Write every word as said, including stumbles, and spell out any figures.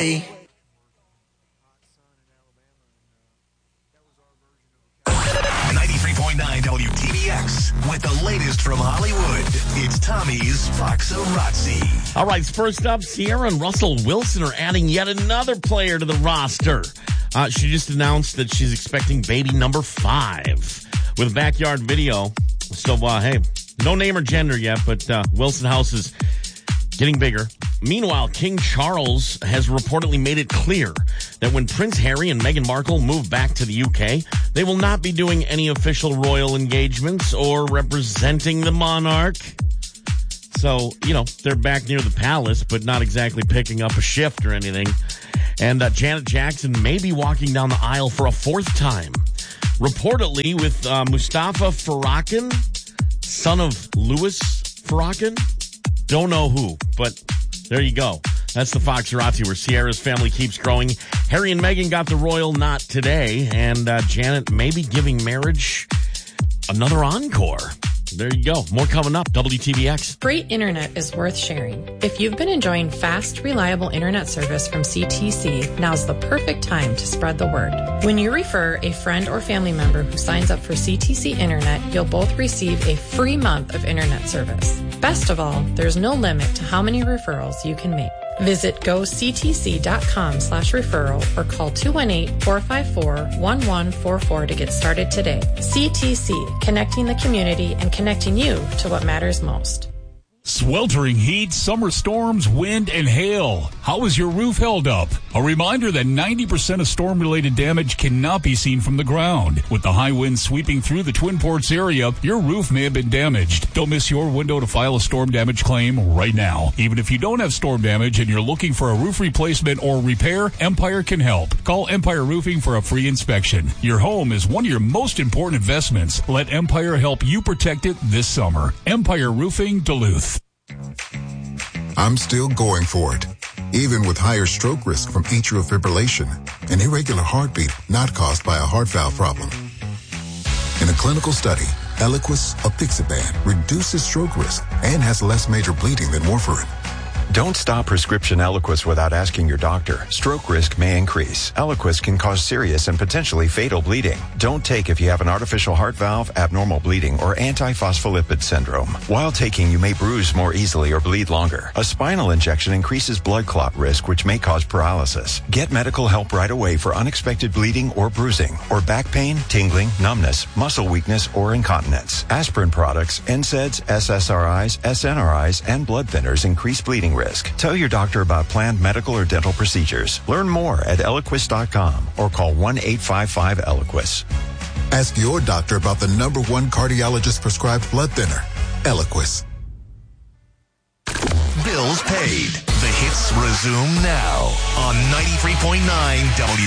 way. ninety-three point nine W T B X with the latest from Hollywood. It's Tommy's Foxarazzi. All right, first up, Sierra and Russell Wilson are adding yet another player to the roster. Uh, she just announced that she's expecting baby number five with a backyard video. So, uh, hey, no name or gender yet, but uh, Wilson House is getting bigger. Meanwhile, King Charles has reportedly made it clear that when Prince Harry and Meghan Markle move back to the U K, they will not be doing any official royal engagements or representing the monarch. So, you know, they're back near the palace, but not exactly picking up a shift or anything. And uh, Janet Jackson may be walking down the aisle for a fourth time. Reportedly with uh, Mustafa Farrakhan, son of Louis Farrakhan. Don't know who, but there you go. That's the Foxarazzi, where Sierra's family keeps growing. Harry and Meghan got the royal knot today, and uh, Janet may be giving marriage another encore. There you go. More coming up. W T B X. Great internet is worth sharing. If you've been enjoying fast, reliable internet service from C T C, now's the perfect time to spread the word. When you refer a friend or family member who signs up for C T C Internet, you'll both receive a free month of internet service. Best of all, there's no limit to how many referrals you can make. Visit goctc.com slash referral or call two one eight, four five four, one one four four to get started today. C T C, connecting the community and connecting you to what matters most. Sweltering heat, summer storms, wind, and hail. How is your roof held up? A reminder that ninety percent of storm-related damage cannot be seen from the ground. With the high winds sweeping through the Twin Ports area, your roof may have been damaged. Don't miss your window to file a storm damage claim right now. Even if you don't have storm damage and you're looking for a roof replacement or repair, Empire can help. Call Empire Roofing for a free inspection. Your home is one of your most important investments. Let Empire help you protect it this summer. Empire Roofing, Duluth. I'm still going for it, even with higher stroke risk from atrial fibrillation, an irregular heartbeat not caused by a heart valve problem. In a clinical study, Eliquis apixaban reduces stroke risk and has less major bleeding than warfarin. Don't stop prescription Eliquis without asking your doctor. Stroke risk may increase. Eliquis can cause serious and potentially fatal bleeding. Don't take if you have an artificial heart valve, abnormal bleeding, or antiphospholipid syndrome. While taking, you may bruise more easily or bleed longer. A spinal injection increases blood clot risk, which may cause paralysis. Get medical help right away for unexpected bleeding or bruising, or back pain, tingling, numbness, muscle weakness, or incontinence. Aspirin products, N SAIDs, S S R Is, S N R Is, and blood thinners increase bleeding risk. Tell your doctor about planned medical or dental procedures. Learn more at Eliquis dot com or call one eight five five Eliquis. Ask your doctor about the number one cardiologist prescribed blood thinner, Eliquis. Bills paid. The hits resume now on ninety-three point nine W.